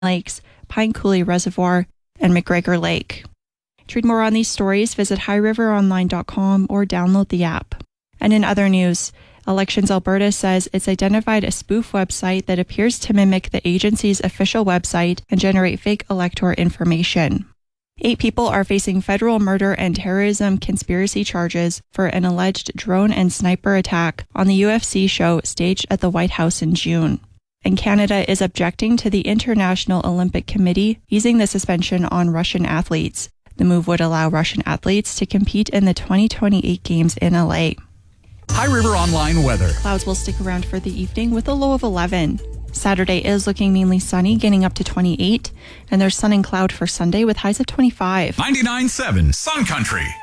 Lakes, Pine Coulee Reservoir, and McGregor Lake. To read more on these stories, visit highriveronline.com or download the app. And in other news, Elections Alberta says it's identified a spoof website that appears to mimic the agency's official website and generate fake elector information. 8 people are facing federal murder and terrorism conspiracy charges for an alleged drone and sniper attack on the UFC show staged at the White House in June. And Canada is objecting to the International Olympic Committee easing the suspension on Russian athletes. The move would allow Russian athletes to compete in the 2028 Games in LA. High River Online weather. Clouds will stick around for the evening with a low of 11. Saturday is looking mainly sunny, getting up to 28. And there's sun and cloud for Sunday with highs of 25. 99.7 Sun Country.